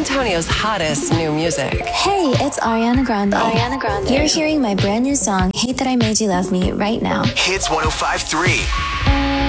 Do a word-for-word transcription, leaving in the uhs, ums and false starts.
Antonio's hottest new music. Hey, it's Ariana Grande. Ariana Grande. You're hearing my brand new song, Hate That I Made You Love Me, right now. Hits one oh five point three.